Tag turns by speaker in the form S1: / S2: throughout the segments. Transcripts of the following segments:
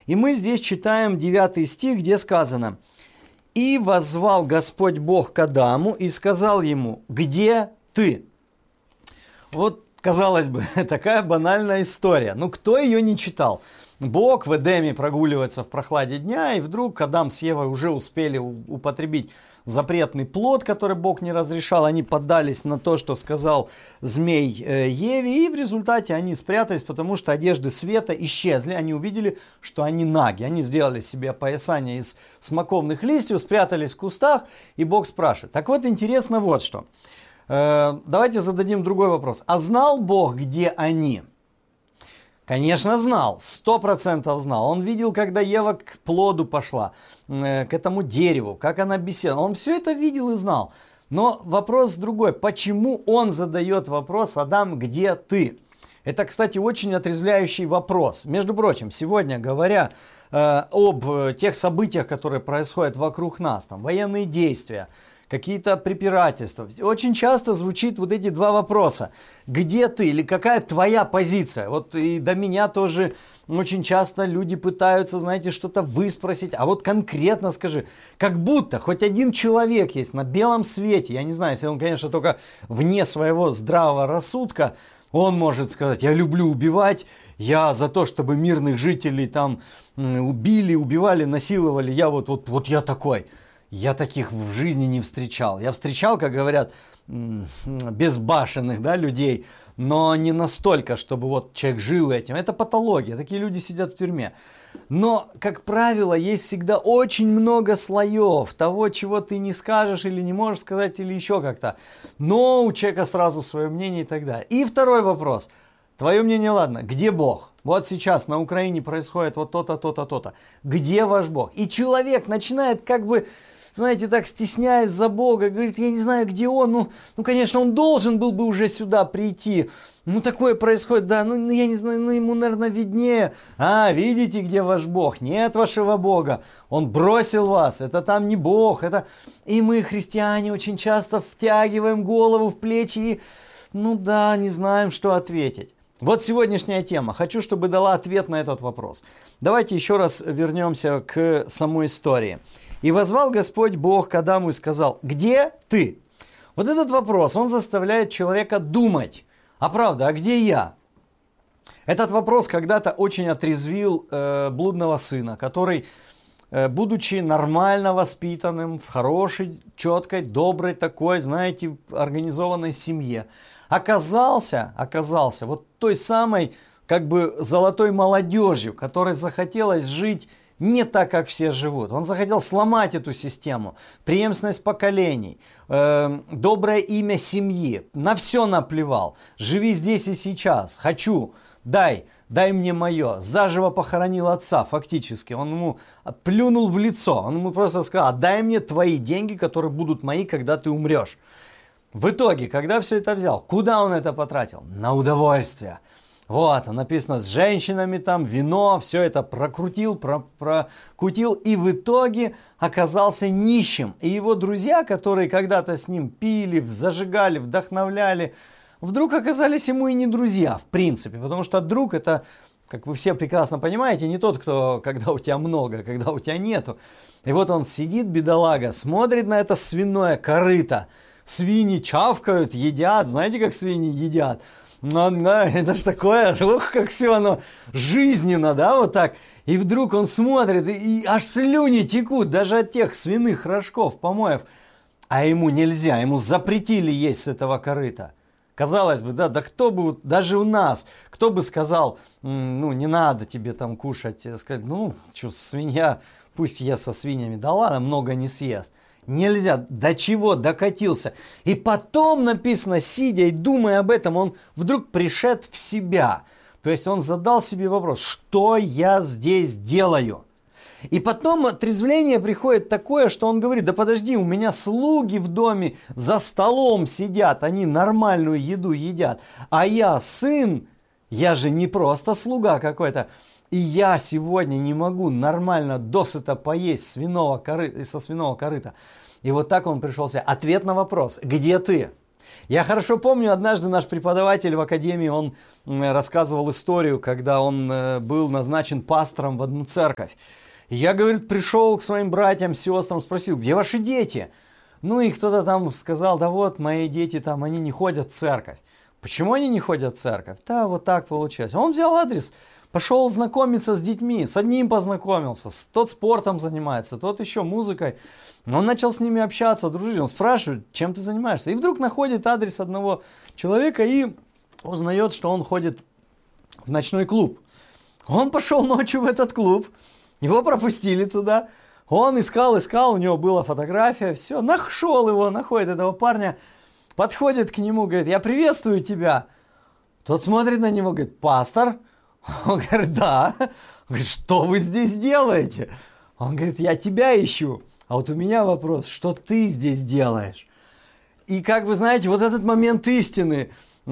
S1: И мы здесь читаем 9 стих, где сказано: «И воззвал Господь Бог к Адаму и сказал ему: где ты?» Вот, казалось бы, такая банальная история. Ну, кто ее не читал? Бог в Эдеме прогуливается в прохладе дня, и вдруг Адам с Евой уже успели употребить запретный плод, который Бог не разрешал. Они поддались на то, что сказал змей Еве, и в результате они спрятались, потому что одежды света исчезли. Они увидели, что они наги. Они сделали себе опоясание из смоковных листьев, спрятались в кустах, и Бог спрашивает. Так вот, интересно вот что. Давайте зададим другой вопрос. А знал Бог, где они? Конечно, знал, 100% знал. Он видел, когда Ева к плоду пошла, к этому дереву, как она беседовала. Он все это видел и знал. Но вопрос другой. Почему он задает вопрос: Адам, где ты? Это, кстати, очень отрезвляющий вопрос. Между прочим, сегодня, говоря об тех событиях, которые происходят вокруг нас, там, военные действия, какие-то препирательства, очень часто звучит вот эти два вопроса. Где ты или какая твоя позиция? Вот и до меня тоже очень часто люди пытаются, знаете, что-то выспросить. А вот конкретно скажи, как будто хоть один человек есть на белом свете, я не знаю, если он, конечно, только вне своего здравого рассудка, он может сказать: я люблю убивать, я за то, чтобы мирных жителей там убили, убивали, насиловали, я вот я такой. Я таких в жизни не встречал. Я встречал, как говорят, безбашенных, да, людей, но не настолько, чтобы вот человек жил этим. Это патология, такие люди сидят в тюрьме. Но, как правило, есть всегда очень много слоев того, чего ты не скажешь или не можешь сказать, или еще как-то. Но у человека сразу свое мнение и так далее. И второй вопрос. Твое мнение, ладно, где Бог? Вот сейчас на Украине происходит вот то-то, то-то, то-то. Где ваш Бог? И человек начинает как бы, знаете, так стесняясь за Бога, говорит: я не знаю, где он, ну, конечно, он должен был бы уже сюда прийти. Ну, такое происходит, да, ну, я не знаю, ну, ему, наверное, виднее. А, видите, где ваш Бог? Нет вашего Бога. Он бросил вас, это там не Бог, это... И мы, христиане, очень часто втягиваем голову в плечи и, ну да, не знаем, что ответить. Вот сегодняшняя тема. Хочу, чтобы дала ответ на этот вопрос. Давайте еще раз вернемся к самой истории. «И воззвал Господь Бог к Адаму и сказал: где ты?» Вот этот вопрос, он заставляет человека думать. А правда, а где я? Этот вопрос когда-то очень отрезвил блудного сына, который, будучи нормально воспитанным, в хорошей, четкой, доброй такой, знаете, организованной семье, оказался вот той самой, как бы, золотой молодежью, которой захотелось жить не так, как все живут. Он захотел сломать эту систему, преемственность поколений, доброе имя семьи. На все наплевал. Живи здесь и сейчас. Хочу. Дай мне мое. Заживо похоронил отца, фактически. Он ему плюнул в лицо. Он ему просто сказал: дай мне твои деньги, которые будут мои, когда ты умрешь. В итоге, когда все это взял, куда он это потратил? На удовольствие. Вот, написано, с женщинами там, вино, все это прокрутил, прокутил, и в итоге оказался нищим. И его друзья, которые когда-то с ним пили, зажигали, вдохновляли, вдруг оказались ему и не друзья, в принципе. Потому что друг — это, как вы все прекрасно понимаете, не тот, кто, когда у тебя много, когда у тебя нету. И вот он сидит, бедолага, смотрит на это свиное корыто. Свиньи чавкают, едят, знаете, как свиньи едят? Это ж такое, как все оно жизненно, да, вот так. И вдруг он смотрит, и аж слюни текут, даже от тех свиных рожков, помоев. А ему нельзя, ему запретили есть с этого корыта. Казалось бы, да кто бы, даже у нас, кто бы сказал: ну, не надо тебе там кушать, сказать: ну, что, свинья, пусть я со свиньями, да ладно, много не съест. Нельзя, до чего докатился. И потом написано, сидя и думая об этом, он вдруг пришед в себя. То есть он задал себе вопрос: что я здесь делаю? И потом отрезвление приходит такое, что он говорит: да подожди, у меня слуги в доме за столом сидят, они нормальную еду едят. А я сын, я же не просто слуга какой-то. И я сегодня не могу нормально досыта поесть со свиного корыта. И вот так он пришел себе. Ответ на вопрос: где ты? Я хорошо помню, однажды наш преподаватель в академии, он рассказывал историю, когда он был назначен пастором в одну церковь. И я, говорит, пришел к своим братьям, сестрам, спросил, где ваши дети? Ну и кто-то там сказал, да вот, мои дети там, они не ходят в церковь. Почему они не ходят в церковь? Да, вот так получилось. Он взял адрес, пошел знакомиться с детьми, с одним познакомился, тот спортом занимается, тот еще музыкой. Он начал с ними общаться, дружить, он спрашивает, чем ты занимаешься. И вдруг находит адрес одного человека и узнает, что он ходит в ночной клуб. Он пошел ночью в этот клуб, его пропустили туда. Он искал, у него была фотография, все, нашел его, находит этого парня, подходит к нему, говорит, я приветствую тебя. Тот смотрит на него, говорит, пастор? Он говорит, да. Он говорит, что вы здесь делаете? Он говорит, я тебя ищу. А вот у меня вопрос, что ты здесь делаешь? И как вы знаете, вот этот момент истины.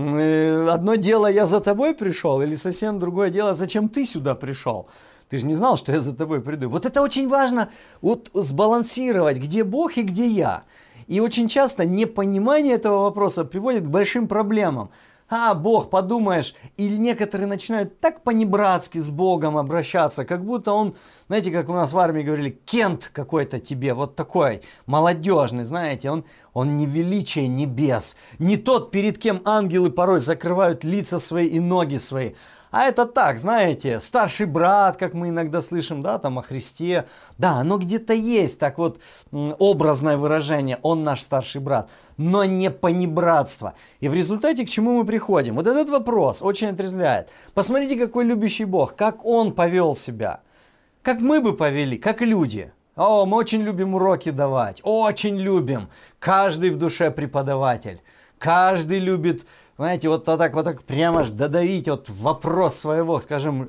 S1: Одно дело, я за тобой пришел, или совсем другое дело, зачем ты сюда пришел? Ты же не знал, что я за тобой приду. Вот это очень важно вот сбалансировать, где Бог и где я. И очень часто непонимание этого вопроса приводит к большим проблемам. Бог, подумаешь, или некоторые начинают так по-небратски с Богом обращаться, как будто он, знаете, как у нас в армии говорили, кент какой-то тебе, вот такой, молодежный, знаете, он не величие небес, не тот, перед кем ангелы порой закрывают лица свои и ноги свои, а это так, знаете, старший брат, как мы иногда слышим, да, там о Христе, да, оно где-то есть, так вот, образное выражение, он наш старший брат, но не понебратство. И в результате к чему мы приходим? Вот этот вопрос очень отрезвляет. Посмотрите, какой любящий Бог, как Он повел себя, как мы бы повели, как люди. Мы очень любим уроки давать, очень любим, каждый в душе преподаватель. Каждый любит, знаете, вот так прямо додавить вот вопрос своего, скажем,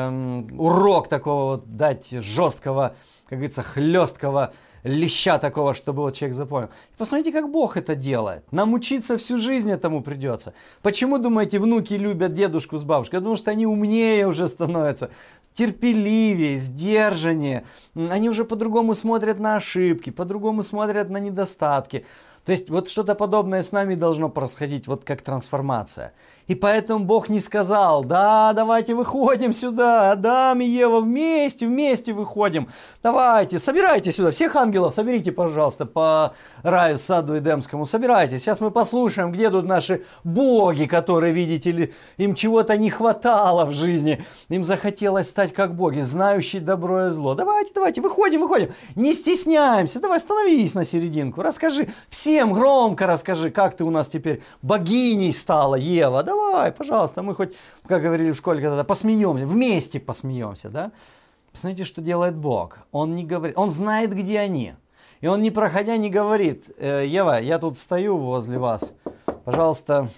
S1: урок такого вот дать жесткого, как говорится, хлесткого леща такого, чтобы вот человек запомнил. Посмотрите, как Бог это делает. Нам учиться всю жизнь этому придется. Почему, думаете, внуки любят дедушку с бабушкой? Потому что они умнее уже становятся, терпеливее, сдержаннее. Они уже по-другому смотрят на ошибки, по-другому смотрят на недостатки. То есть вот что-то подобное с нами должно происходить, вот как трансформация. И поэтому Бог не сказал, да, давайте выходим сюда, Адам и Ева вместе выходим. Давайте, собирайтесь сюда, всех ангелов соберите, пожалуйста, по раю, саду Эдемскому, собирайтесь. Сейчас мы послушаем, где тут наши боги, которые, видите ли, им чего-то не хватало в жизни. Им захотелось стать как боги, знающие добро и зло. Давайте, выходим. Не стесняемся, давай, становись на серединку, расскажи всем. Громко расскажи, как ты у нас теперь богиней стала, Ева. Давай, пожалуйста, мы хоть, как говорили в школе когда-то, посмеемся, вместе посмеемся, да? Посмотрите, что делает Бог. Он не говорит, Он знает, где они. И Он, не проходя, не говорит, Ева, я тут стою возле вас, пожалуйста,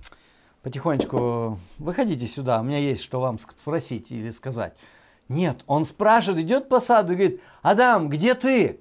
S1: потихонечку выходите сюда, у меня есть что вам спросить или сказать. Нет, Он спрашивает, идет по саду и говорит, Адам, где ты?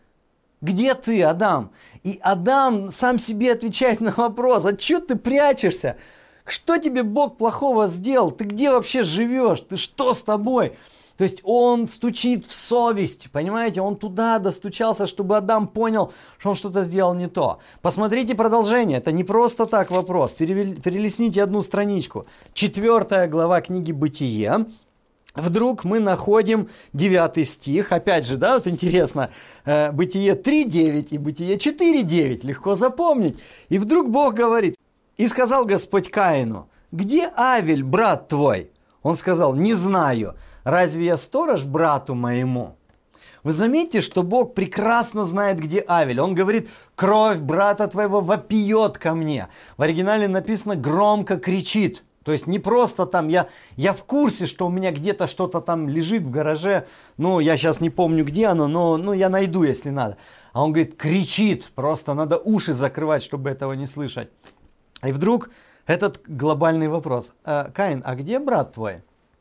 S1: Где ты, Адам? И Адам сам себе отвечает на вопрос, а что ты прячешься? Что тебе Бог плохого сделал? Ты где вообще живешь? Ты что с тобой? То есть он стучит в совесть, понимаете? Он туда достучался, чтобы Адам понял, что он что-то сделал не то. Посмотрите продолжение, это не просто так вопрос. Перелистните одну страничку. 4 глава книги «Бытие». Вдруг мы находим 9 стих, опять же, да, вот интересно, Бытие 3.9 и Бытие 4.9, легко запомнить. И вдруг Бог говорит, «И сказал Господь Каину, где Авель, брат твой?» Он сказал, «Не знаю, разве я сторож брату моему?» Вы заметите, что Бог прекрасно знает, где Авель. Он говорит, «Кровь брата твоего вопиет ко мне». В оригинале написано, «громко кричит». То есть не просто там, я в курсе, что у меня где-то что-то там лежит в гараже, я сейчас не помню, где оно, но я найду, если надо. А он говорит, кричит, просто надо уши закрывать, чтобы этого не слышать. И вдруг этот глобальный вопрос. Каин, а где брат твой?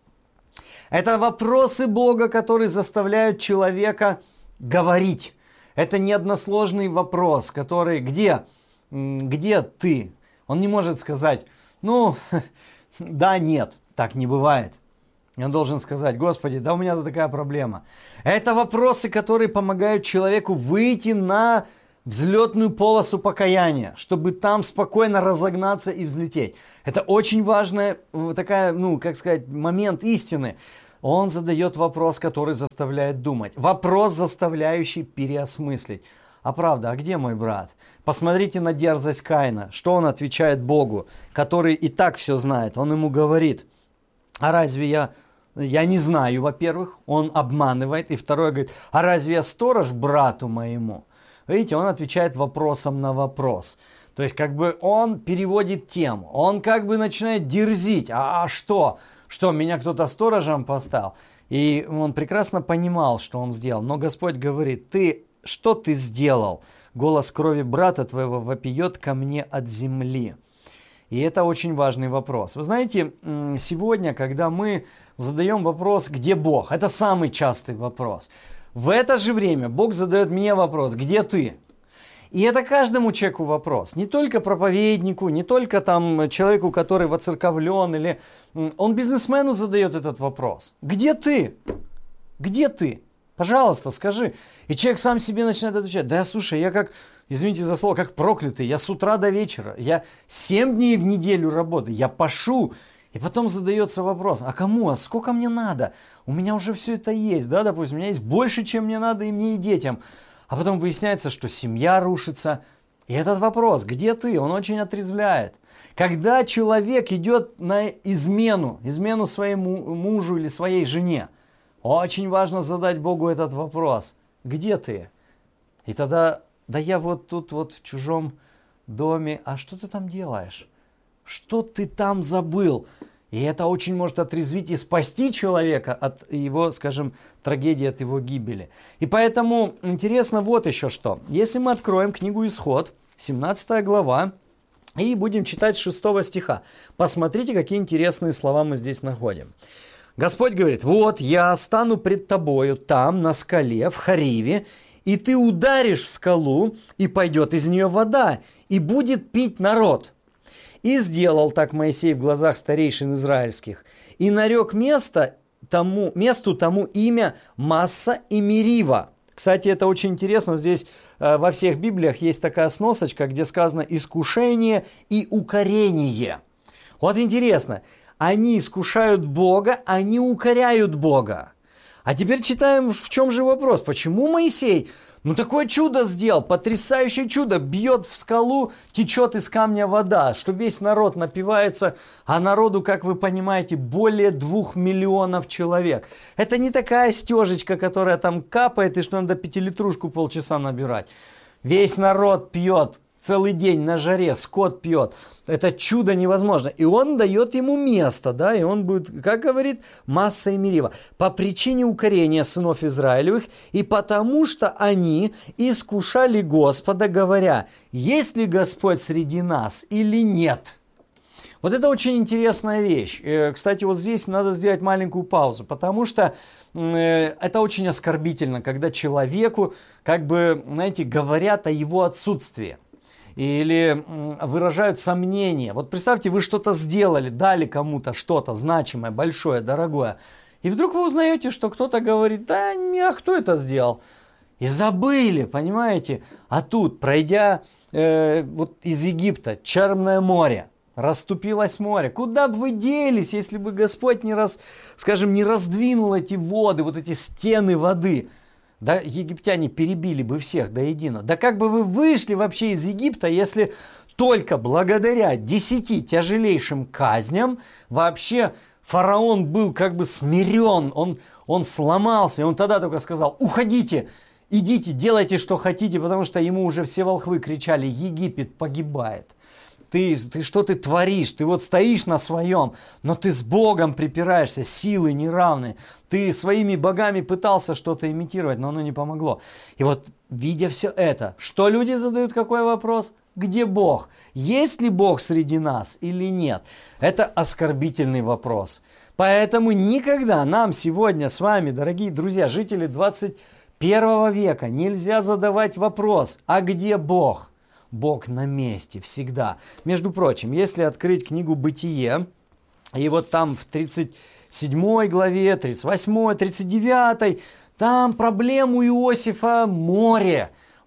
S1: Это вопросы Бога, которые заставляют человека говорить. Это не односложный вопрос, который, где ты? Он не может сказать, да, нет, так не бывает. Он должен сказать, Господи, да у меня тут такая проблема. Это вопросы, которые помогают человеку выйти на взлетную полосу покаяния, чтобы там спокойно разогнаться и взлететь. Это очень важный такая, момент истины. Он задает вопрос, который заставляет думать. Вопрос, заставляющий переосмыслить. А правда, а где мой брат? Посмотрите на дерзость Каина. Что он отвечает Богу, который и так все знает? Он ему говорит, а разве я не знаю, во-первых, он обманывает. И второе говорит, а разве я сторож брату моему? Видите, он отвечает вопросом на вопрос. То есть, он переводит тему. Он начинает дерзить. А что? Что, меня кто-то сторожем поставил? И он прекрасно понимал, что он сделал. Но Господь говорит, что ты сделал? Голос крови брата твоего вопиет ко мне от земли. И это очень важный вопрос. Вы знаете, сегодня, когда мы задаем вопрос, где Бог? Это самый частый вопрос. В это же время Бог задает мне вопрос, где ты? И это каждому человеку вопрос. Не только проповеднику, не только человеку, который воцерковлен, или он бизнесмену задает этот вопрос. Где ты? Где ты? Пожалуйста, скажи. И человек сам себе начинает отвечать. Да, слушай, я извините за слово, как проклятый. Я с утра до вечера. Я 7 дней в неделю работаю. Я пашу. И потом задается вопрос, а кому, а сколько мне надо? У меня уже все это есть, да, допустим, у меня есть больше, чем мне надо и мне, и детям. А потом выясняется, что семья рушится. И этот вопрос, где ты, он очень отрезвляет. Когда человек идет на измену своему мужу или своей жене, очень важно задать Богу этот вопрос, где ты? И тогда, да я вот тут в чужом доме, а что ты там делаешь? Что ты там забыл? И это очень может отрезвить и спасти человека от его, трагедии, от его гибели. И поэтому интересно вот еще что. Если мы откроем книгу Исход, 17 глава, и будем читать с 6 стиха. Посмотрите, какие интересные слова мы здесь находим. Господь говорит, вот я стану пред тобою там, на скале, в Хариве, и ты ударишь в скалу, и пойдет из нее вода, и будет пить народ. И сделал так Моисей в глазах старейшин израильских, и нарек месту тому имя Масса и Мерива. Кстати, это очень интересно, здесь во всех Библиях есть такая сносочка, где сказано «искушение и укорение». Вот интересно, они искушают Бога, они укоряют Бога. А теперь читаем, в чем же вопрос. Почему Моисей такое чудо сделал, потрясающее чудо, бьет в скалу, течет из камня вода, что весь народ напивается, а народу, как вы понимаете, более 2 миллионов человек. Это не такая стежечка, которая там капает, и что надо 5-литрушку полчаса набирать. Весь народ пьет. Целый день на жаре, скот пьет. Это чудо невозможно. И он дает ему место, да, и он будет, как говорит, Масса и Мерива. По причине укорения сынов Израилевых, и потому что они искушали Господа, говоря, есть ли Господь среди нас или нет. Вот это очень интересная вещь. Кстати, вот здесь надо сделать маленькую паузу, потому что это очень оскорбительно, когда человеку, говорят о его отсутствии. Или выражают сомнения. Вот представьте, вы что-то сделали, дали кому-то что-то значимое, большое, дорогое. И вдруг вы узнаете, что кто-то говорит, да, а кто это сделал? И забыли, понимаете? А тут, пройдя из Египта, Черное море, расступилось море. Куда бы вы делись, если бы Господь не раздвинул эти воды, вот эти стены воды? Да, египтяне перебили бы всех до единого. Да как бы вы вышли вообще из Египта, если только благодаря 10 тяжелейшим казням вообще фараон был смирен, он сломался, и он тогда только сказал, уходите, идите, делайте, что хотите, потому что ему уже все волхвы кричали, Египет погибает. Что ты творишь? Ты вот стоишь на своем, но ты с Богом припираешься, силы неравны. Ты своими богами пытался что-то имитировать, но оно не помогло. И вот, видя все это, что люди задают, какой вопрос? Где Бог? Есть ли Бог среди нас или нет? Это оскорбительный вопрос. Поэтому никогда нам сегодня с вами, дорогие друзья, жители 21 века, нельзя задавать вопрос, а где Бог? Бог на месте всегда. Между прочим, если открыть книгу «Бытие», и вот там в 37 главе, 38, 39, там проблем у Иосифа море.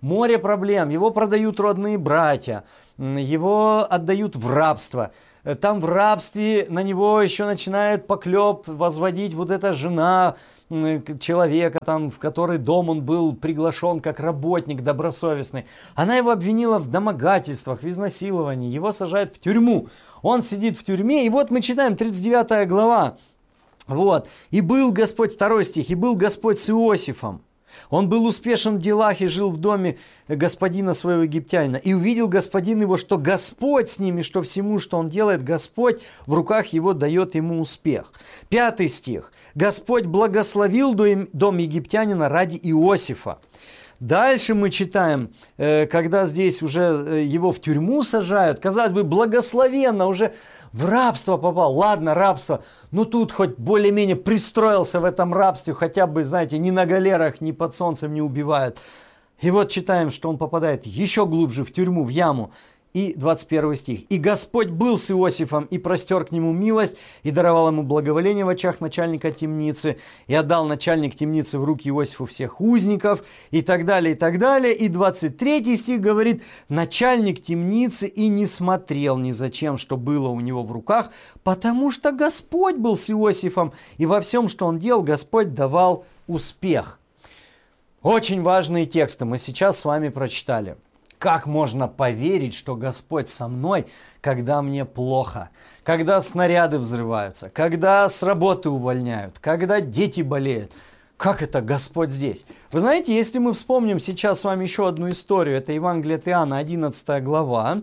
S1: море проблем. Его продают родные братья, его отдают в рабство. Там в рабстве на него еще начинает поклеп возводить вот эта жена человека, там, в который дом он был приглашен как работник добросовестный. Она его обвинила в домогательствах, в изнасиловании. Его сажают в тюрьму. Он сидит в тюрьме. И вот мы читаем 39 глава. Вот. «И был Господь», 2 стих, «и был Господь с Иосифом. Он был успешен в делах и жил в доме господина своего египтянина. И увидел господин его, что Господь с ним, и что всему, что он делает, Господь в руках его дает ему успех». 5 стих. «Господь благословил дом египтянина ради Иосифа». Дальше мы читаем, когда здесь уже его в тюрьму сажают, казалось бы, благословенно, уже в рабство попал. Ладно, рабство, но тут хоть более-менее пристроился в этом рабстве, хотя бы, знаете, ни на галерах, ни под солнцем не убивают. И вот читаем, что он попадает еще глубже в тюрьму, в яму. И 21 стих. «И Господь был с Иосифом, и простер к нему милость, и даровал ему благоволение в очах начальника темницы, и отдал начальник темницы в руки Иосифу всех узников», и так далее, и так далее. И 23 стих говорит: «Начальник темницы и не смотрел ни за чем, что было у него в руках, потому что Господь был с Иосифом, и во всем, что он делал, Господь давал успех». Очень важные тексты мы сейчас с вами прочитали. Как можно поверить, что Господь со мной, когда мне плохо, когда снаряды взрываются, когда с работы увольняют, когда дети болеют? Как это Господь здесь? Вы знаете, если мы вспомним сейчас с вами еще одну историю, это Евангелие от Иоанна, 11 глава,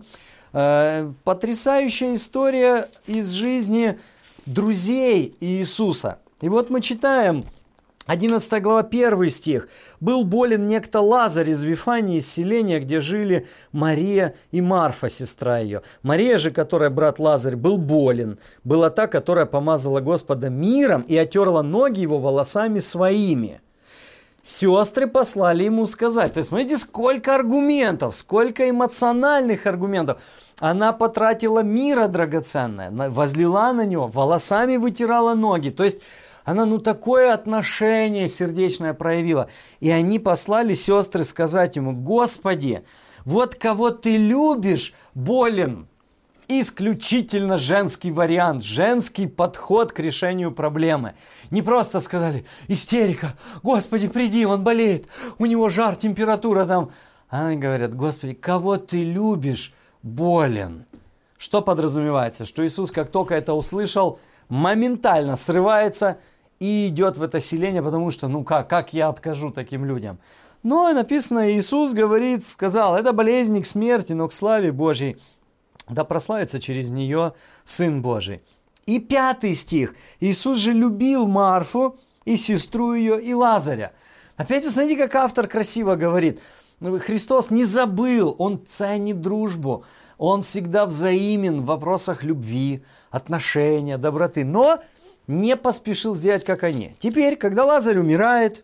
S1: потрясающая история из жизни друзей Иисуса. И вот мы читаем 11 глава, 1 стих. «Был болен некто Лазарь из Вифании, из селения, где жили Мария и Марфа, сестра ее. Мария же, которая брат Лазарь, был болен. Была та, которая помазала Господа миром и отерла ноги его волосами своими. Сестры послали ему сказать». То есть, смотрите, сколько аргументов, сколько эмоциональных аргументов. Она потратила мира драгоценное, возлила на него, волосами вытирала ноги. То есть, она, такое отношение сердечное проявила. И они послали сестры сказать ему: «Господи, вот кого ты любишь, болен». Исключительно женский вариант, женский подход к решению проблемы. Не просто сказали: «Истерика, Господи, приди, он болеет, у него жар, температура там». Они говорят: «Господи, кого ты любишь, болен». Что подразумевается? Что Иисус, как только это услышал, моментально срывается и идет в это селение, потому что, как я откажу таким людям? Но написано, Иисус сказал: «Это болезнь не к смерти, но к славе Божьей, да прославится через нее Сын Божий». И 5 стих. «Иисус же любил Марфу и сестру ее и Лазаря». Опять посмотрите, как автор красиво говорит. Христос не забыл, Он ценит дружбу, Он всегда взаимен в вопросах любви, отношения, доброты, но не поспешил сделать, как они. Теперь, когда Лазарь умирает,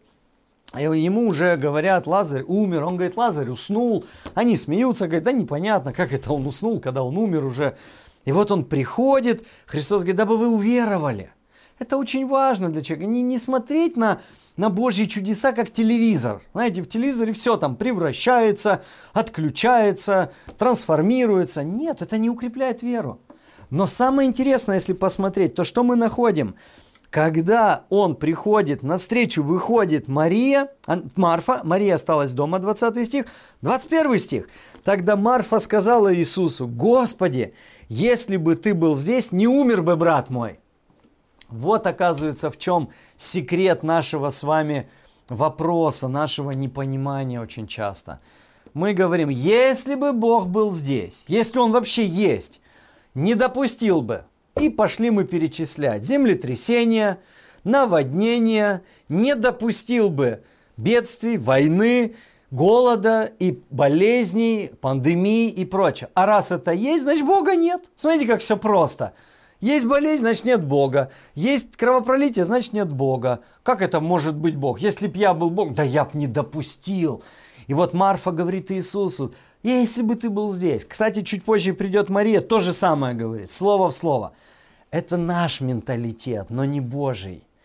S1: ему уже говорят: «Лазарь умер». Он говорит: «Лазарь уснул». Они смеются, говорят: «Да непонятно, как это он уснул, когда он умер уже». И вот он приходит, Христос говорит: «Дабы вы уверовали». Это очень важно для человека. Не смотреть на Божьи чудеса, как телевизор. Знаете, в телевизоре все там превращается, отключается, трансформируется. Нет, это не укрепляет веру. Но самое интересное, если посмотреть, то что мы находим? Когда он приходит, навстречу выходит Марфа, Мария осталась дома, 20 стих, 21 стих. «Тогда Марфа сказала Иисусу: Господи, если бы ты был здесь, не умер бы брат мой». Вот, оказывается, в чем секрет нашего с вами вопроса, нашего непонимания очень часто. Мы говорим: если бы Бог был здесь, если Он вообще есть, не допустил бы. И пошли мы перечислять: землетрясения, наводнения, не допустил бы бедствий, войны, голода и болезней, пандемий и прочее. А раз это есть, значит Бога нет. Смотрите, как все просто. Есть болезнь, значит нет Бога. Есть кровопролитие, значит нет Бога. Как это может быть Бог? Если б я был Бог, да я б не допустил. И вот Марфа говорит Иисусу: если бы ты был здесь. Кстати, чуть позже придет Мария, то же самое говорит, слово в слово. Это наш менталитет, но не Божий.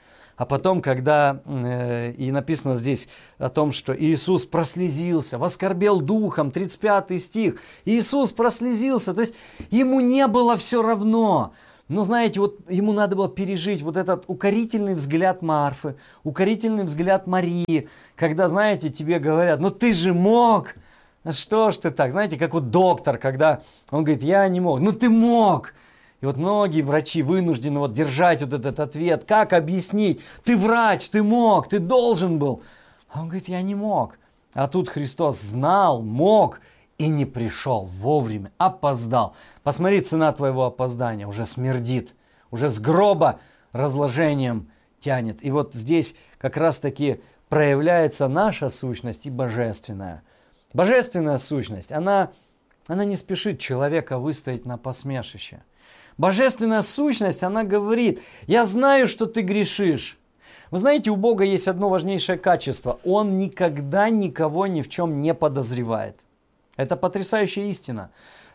S1: А потом, когда, и написано здесь о том, что Иисус прослезился, воскорбел духом, 35 стих, Иисус прослезился, то есть ему не было все равно. Но знаете, вот ему надо было пережить вот этот укорительный взгляд Марфы, укорительный взгляд Марии, когда, знаете, тебе говорят, ну ты же мог, что ж ты так, знаете, как вот доктор, когда он говорит, я не мог, ну ты мог. И вот многие врачи вынуждены вот держать вот этот ответ, как объяснить, ты врач, ты мог, ты должен был. А он говорит, я не мог. А тут Христос знал, мог и не пришел вовремя, опоздал. Посмотри, цена твоего опоздания уже смердит, уже с гроба разложением тянет. И вот здесь как раз-таки проявляется наша сущность и божественная. Божественная сущность, она не спешит человека выставить на посмешище. Божественная сущность, она говорит, я знаю, что ты грешишь. Вы знаете, у Бога есть одно важнейшее качество. Он никогда никого ни в чем не подозревает. Это потрясающая истина.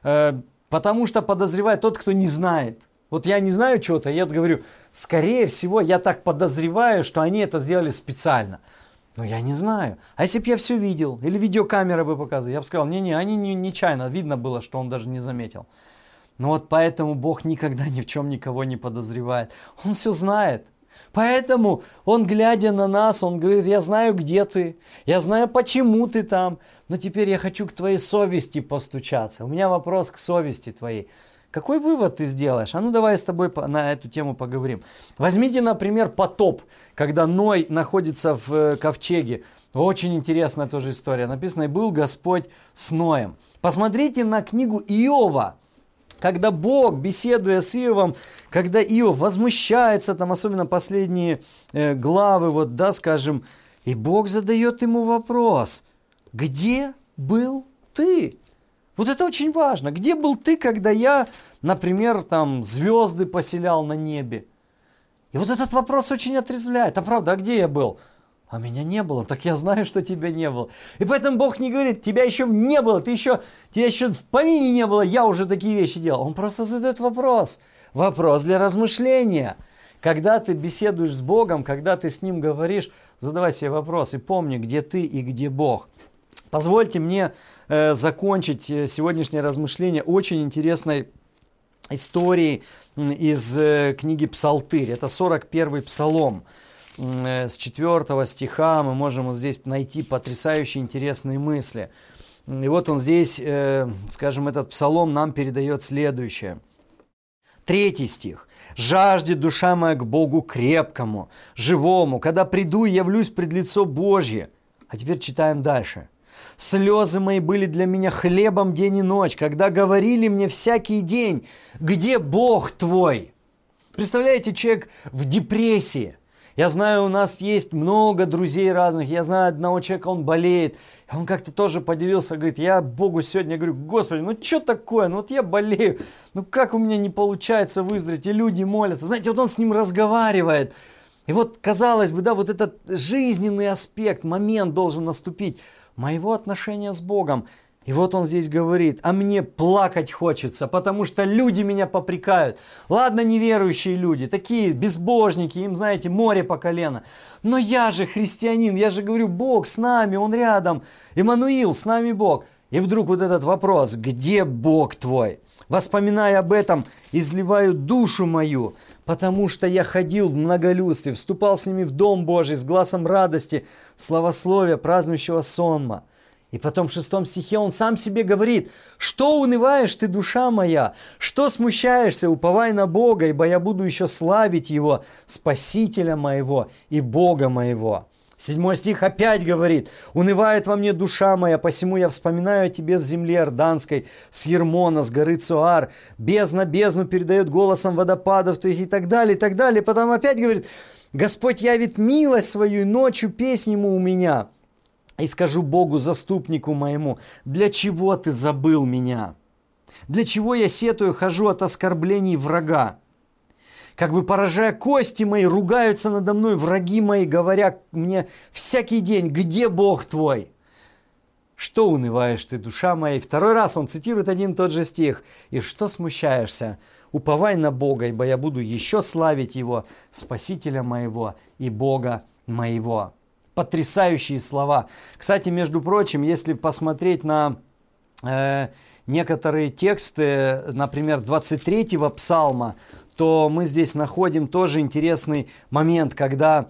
S1: Потому что подозревает тот, кто не знает. Вот я не знаю чего-то, я говорю, скорее всего, я так подозреваю, что они это сделали специально. Но я не знаю. А если бы я все видел, или видеокамера бы показывала, я бы сказал, не-не, они нечаянно, видно было, что он даже не заметил. Но вот поэтому Бог никогда ни в чем никого не подозревает. Он все знает. Поэтому Он, глядя на нас, Он говорит, я знаю, где ты, я знаю, почему ты там, но теперь я хочу к твоей совести постучаться. У меня вопрос к совести твоей. Какой вывод ты сделаешь? А ну давай с тобой на эту тему поговорим. Возьмите, например, потоп, когда Ной находится в ковчеге. Очень интересная тоже история. Написано, и был Господь с Ноем. Посмотрите на книгу Иова. Когда Бог, беседуя с Иовом, когда Иов возмущается, там особенно последние главы, вот, да, скажем, и Бог задает ему вопрос, где был ты? Вот это очень важно. Где был ты, когда я, например, там звезды поселял на небе? И вот этот вопрос очень отрезвляет. А правда, а где я был? А меня не было, так я знаю, что тебя не было. И поэтому Бог не говорит, тебя еще не было, тебя еще в помине не было, я уже такие вещи делал. Он просто задает вопрос. Вопрос для размышления. Когда ты беседуешь с Богом, когда ты с Ним говоришь, задавай себе вопрос и помни, где ты и где Бог. Позвольте мне закончить сегодняшнее размышление очень интересной историей из книги Псалтырь. Это 41-й псалом. С 4 стиха мы можем вот здесь найти потрясающие интересные мысли. И вот он здесь, скажем, этот псалом нам передает следующее. 3 стих. «Жаждет душа моя к Богу крепкому, живому, когда приду и явлюсь пред лицо Божье». А теперь читаем дальше. «Слезы мои были для меня хлебом день и ночь, когда говорили мне всякий день, где Бог твой?» Представляете, человек в депрессии. Я знаю, у нас есть много друзей разных, я знаю одного человека, он болеет, и он как-то тоже поделился, говорит, я Богу сегодня говорю, Господи, ну что такое, ну вот я болею, ну как у меня не получается выздороветь, и люди молятся, знаете, вот он с ним разговаривает, и вот, казалось бы, да, вот этот жизненный аспект, момент должен наступить, моего отношения с Богом. И вот он здесь говорит, а мне плакать хочется, потому что люди меня попрекают. Ладно, неверующие люди, такие безбожники, им, знаете, море по колено. Но я же христианин, я же говорю, Бог с нами, Он рядом. Иммануил, с нами Бог. И вдруг вот этот вопрос, где Бог твой? Воспоминая об этом, изливаю душу мою, потому что я ходил в многолюдстве, вступал с ними в Дом Божий с гласом радости, славословия, празднующего сонма. И потом в 6 стихе он сам себе говорит, что унываешь ты, душа моя, что смущаешься, уповай на Бога, ибо я буду еще славить Его, Спасителя моего и Бога моего. 7 стих опять говорит, унывает во мне душа моя, посему я вспоминаю о тебе с земли Иорданской, с Ермона, с горы Цоар, бездна бездну передает голосом водопадов твоих и так далее, и так далее. Потом опять говорит, Господь явит милость свою, и ночью песнь ему у меня. И скажу Богу, заступнику моему, для чего ты забыл меня? Для чего я сетую, хожу от оскорблений врага? Как бы поражая кости мои, ругаются надо мной враги мои, говоря мне всякий день, где Бог твой? Что унываешь ты, душа моя? И второй раз он цитирует один и тот же стих. И что смущаешься? Уповай на Бога, ибо я буду еще славить Его, Спасителя моего и Бога моего. Потрясающие слова. Кстати, между прочим, если посмотреть на некоторые тексты, например, 23-го псалма, то мы здесь находим тоже интересный момент, когда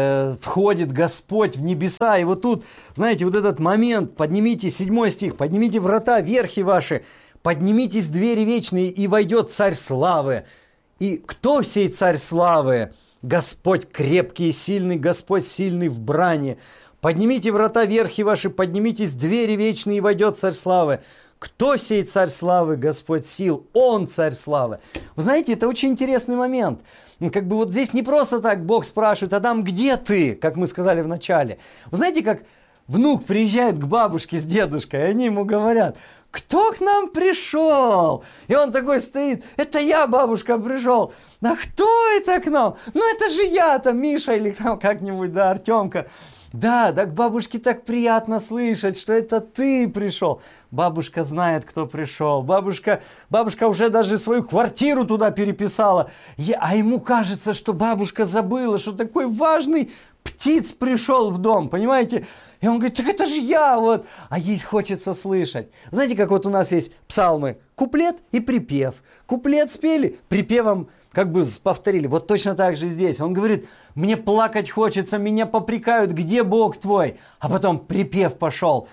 S1: входит Господь в небеса. И вот тут, знаете, вот этот момент, поднимите 7 стих, поднимите врата верхи ваши, поднимитесь двери вечные, и войдет Царь славы. И кто сей Царь славы? Господь крепкий и сильный, Господь сильный в брани. Поднимите врата верхи ваши, поднимитесь двери вечные, и войдет Царь славы. Кто сей Царь славы? Господь сил, Он Царь славы. Вы знаете, это очень интересный момент. Как бы вот здесь не просто так Бог спрашивает: Адам, где ты? Как мы сказали в начале. Вы знаете, как внук приезжает к бабушке с дедушкой, и они ему говорят: кто к нам пришел? И он такой стоит: это я, бабушка, пришел. А кто это к нам? Ну это же я, там Миша или там как-нибудь, да, Артемка. Да, так бабушке так приятно слышать, что это ты пришел. Бабушка знает, кто пришел. Бабушка уже даже свою квартиру туда переписала. А ему кажется, что бабушка забыла, что такой важный птиц пришел в дом, понимаете? И он говорит: так это же я, вот. А ей хочется слышать. Знаете, как вот у нас есть псалмы: куплет и припев. Куплет спели, припевом как бы повторили. Вот точно так же и здесь. Он говорит: мне плакать хочется, меня попрекают, где Бог твой? А потом припев пошел.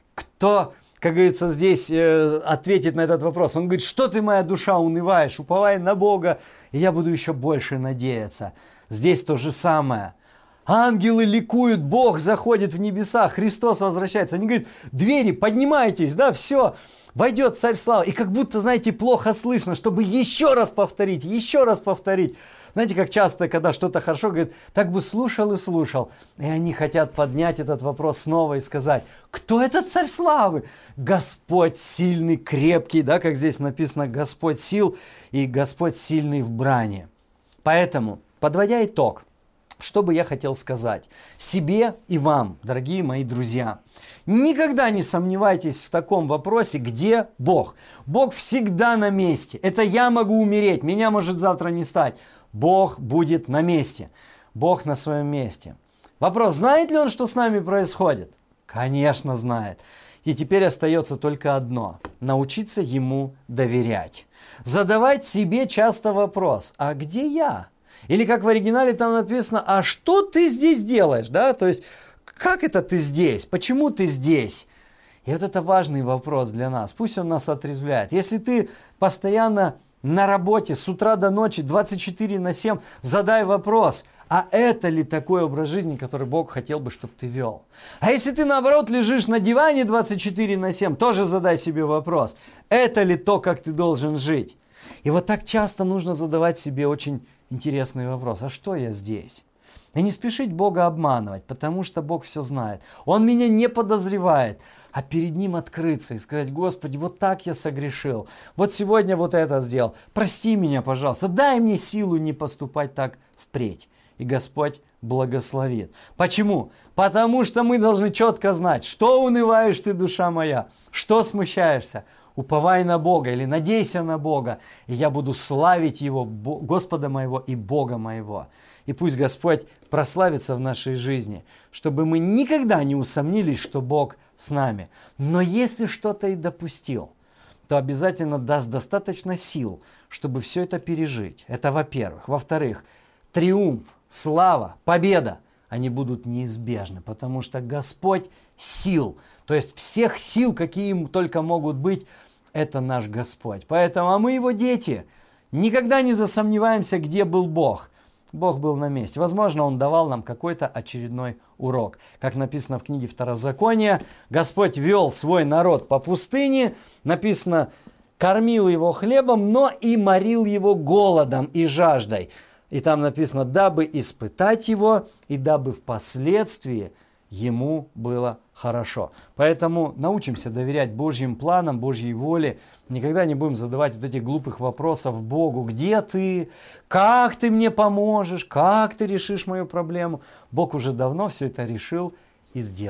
S1: Кто, как говорится, здесь ответит на этот вопрос? Он говорит: что ты, моя душа, унываешь? Уповай на Бога, и я буду еще больше надеяться. Здесь то же самое. Ангелы ликуют, Бог заходит в небеса, Христос возвращается. Они говорят: двери, поднимайтесь, да, все, войдет Царь славы. И как будто, знаете, плохо слышно, чтобы еще раз повторить, еще раз повторить. Знаете, как часто, когда что-то хорошо, говорят: так бы слушал и слушал. И они хотят поднять этот вопрос снова и сказать: кто этот Царь славы? Господь сильный, крепкий, да, как здесь написано, Господь сил и Господь сильный в брани. Поэтому, подводя итог, что бы я хотел сказать себе и вам, дорогие мои друзья? Никогда не сомневайтесь в таком вопросе: где Бог? Бог всегда на месте. Это я могу умереть, меня может завтра не стать. Бог будет на месте. Бог на своем месте. Вопрос: знает ли Он, что с нами происходит? Конечно, знает. И теперь остается только одно: научиться Ему доверять. Задавать себе часто вопрос: а где я? Или как в оригинале там написано: а что ты здесь делаешь? Да? То есть, как это ты здесь? Почему ты здесь? И вот это важный вопрос для нас. Пусть он нас отрезвляет. Если ты постоянно на работе с утра до ночи 24/7, задай вопрос: а это ли такой образ жизни, который Бог хотел бы, чтобы ты вел? А если ты, наоборот, лежишь на диване 24/7, тоже задай себе вопрос: это ли то, как ты должен жить? И вот так часто нужно задавать себе очень интересный вопрос: а что я здесь? И не спешить Бога обманывать, потому что Бог все знает. Он меня не подозревает, а перед Ним открыться и сказать: Господи, вот так я согрешил, вот сегодня вот это сделал, прости меня, пожалуйста, дай мне силу не поступать так впредь. И Господь благословит. Почему? Потому что мы должны четко знать, что унываешь ты, душа моя, что смущаешься. Уповай на Бога или надейся на Бога, и я буду славить Его, Господа моего и Бога моего. И пусть Господь прославится в нашей жизни, чтобы мы никогда не усомнились, что Бог с нами. Но если что-то и допустил, то обязательно даст достаточно сил, чтобы все это пережить. Это во-первых. Во-вторых, триумф, слава, победа, они будут неизбежны, потому что Господь сил, то есть всех сил, какие только могут быть, это наш Господь. Поэтому, а мы Его дети, никогда не засомневаемся, где был Бог. Бог был на месте. Возможно, Он давал нам какой-то очередной урок. Как написано в книге Второзакония, Господь вел свой народ по пустыне, написано, кормил его хлебом, но и морил его голодом и жаждой. И там написано: дабы испытать его, и дабы впоследствии ему было хорошо. Поэтому научимся доверять Божьим планам, Божьей воле. Никогда не будем задавать вот этих глупых вопросов Богу: где ты? Как ты мне поможешь? Как ты решишь мою проблему? Бог уже давно все это решил и сделает.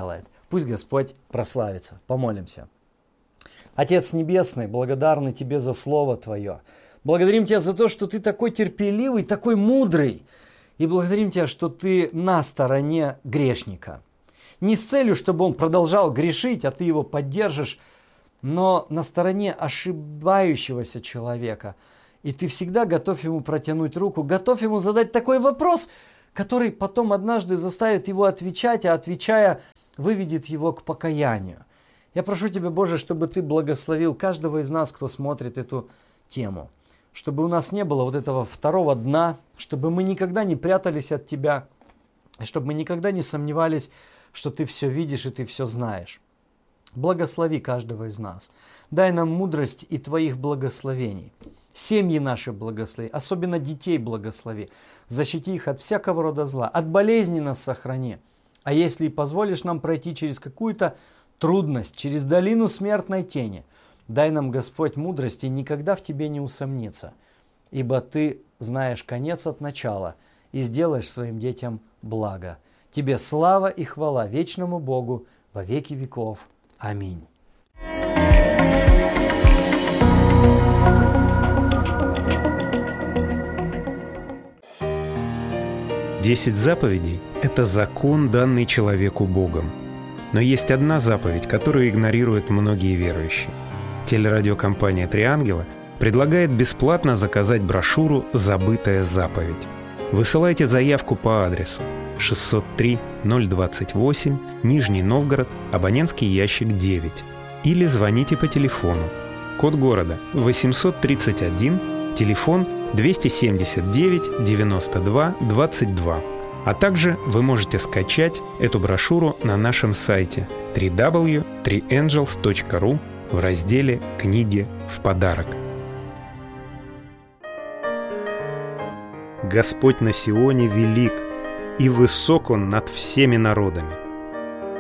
S1: Пусть Господь прославится. Помолимся. Отец Небесный, благодарны Тебе за Слово Твое. Благодарим Тебя за то, что Ты такой терпеливый, такой мудрый. И благодарим Тебя, что Ты на стороне грешника. Не с целью, чтобы он продолжал грешить, а Ты его поддержишь, но на стороне ошибающегося человека. И Ты всегда готов ему протянуть руку, готов ему задать такой вопрос, который потом однажды заставит его отвечать, а отвечая, выведет его к покаянию. Я прошу Тебя, Боже, чтобы Ты благословил каждого из нас, кто смотрит эту тему. Чтобы у нас не было вот этого второго дна, чтобы мы никогда не прятались от Тебя, чтобы мы никогда не сомневались, что Ты все видишь и Ты все знаешь. Благослови каждого из нас. Дай нам мудрость и Твоих благословений. Семьи наши благослови, особенно детей благослови. Защити их от всякого рода зла, от болезни нас сохрани. А если позволишь нам пройти через какую-то трудность, через долину смертной тени, дай нам, Господь, мудрость и никогда в Тебе не усомниться, ибо Ты знаешь конец от начала и сделаешь своим детям благо. Тебе слава и хвала вечному Богу во веки веков. Аминь.
S2: 10 заповедей – это закон, данный человеку Богом. Но есть одна заповедь, которую игнорируют многие верующие. Телерадиокомпания «Три ангела» предлагает бесплатно заказать брошюру «Забытая заповедь». Высылайте заявку по адресу 603-028, Нижний Новгород, абонентский ящик 9. Или звоните по телефону. Код города 831, телефон 279 92 22. А также вы можете скачать эту брошюру на нашем сайте www.3angels.ru в разделе «Книги в подарок». Господь на Сионе велик, и высок Он над всеми народами.